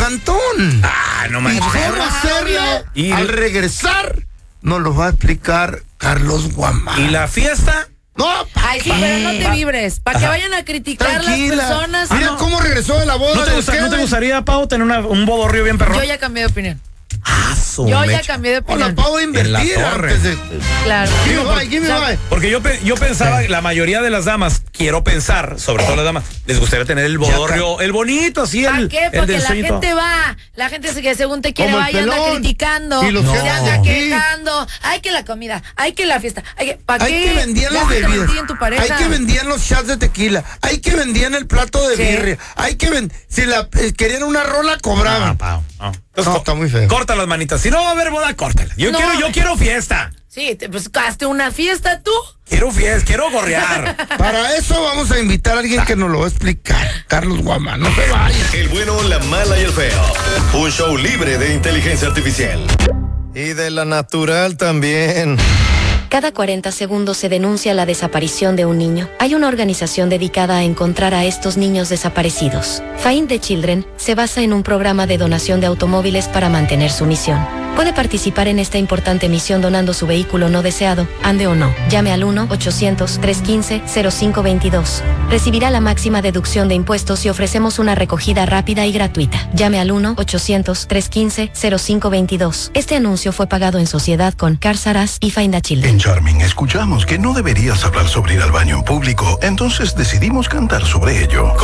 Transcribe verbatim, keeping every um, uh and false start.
cantón. Ah, no manches. Y cómo hacerlo, y al regresar, nos lo va a explicar Carlos Guamán. ¿Y la fiesta? No, Ay, sí, pero no te vibres. Para que vayan a criticar tranquila. las personas. Mira Ah, no. cómo regresó de la boda. ¿No te, de gusta- Kevin. ¿no te gustaría, Pau, tener una- un bodorrio bien perrón? Yo ya cambié de opinión. Ah, su Yo ya mecha. cambié de Hola, opinión. Pau, a invertir En la torre. antes de... Claro. Give me five, give me O sea, five. Porque yo, pe- yo pensaba, la mayoría de las damas, quiero pensar, sobre todo las damas, les gustaría tener el bodorrio, el bonito, así, ¿Para el, qué? el Porque del la sueñito. gente va, la gente se que según te quiere Como va el y anda pelón. criticando, Y los se jefes anda aquí. quejando, hay que la comida, hay que la fiesta, hay que, ¿para Hay qué? que vendían Ya las se te bebidas, metí en tu pareja. hay que vendían los shots de tequila, hay que vendían el plato de Sí. birria, hay que vend... si la eh, querían una rola cobraban. No, Pau, no. Entonces, No, co- está muy feo. Corta las manitas. Si no va a haber boda, córtala. Yo No. quiero, yo quiero fiesta. Sí, te, pues hazte una fiesta tú. Quiero fiesta, quiero gorrear. Para eso vamos a invitar a alguien que nos lo va a explicar. Carlos Guamán, no se vaya. El bueno, la mala y el feo. Un show libre de inteligencia artificial. Y de la natural también. Cada cuarenta segundos se denuncia la desaparición de un niño. Hay una organización dedicada a encontrar a estos niños desaparecidos. Find the Children se basa en un programa de donación de automóviles para mantener su misión. Puede participar en esta importante misión donando su vehículo no deseado, ande o no. Llame al uno ochocientos, trescientos quince, cero cinco veintidós. Recibirá la máxima deducción de impuestos y ofrecemos una recogida rápida y gratuita. Llame al uno ochocientos, trescientos quince, cero cinco veintidós. Este anuncio fue pagado en sociedad con Cars R Us y Find the Children. En Charming escuchamos que no deberías hablar sobre ir al baño en público, entonces decidimos cantar sobre ello.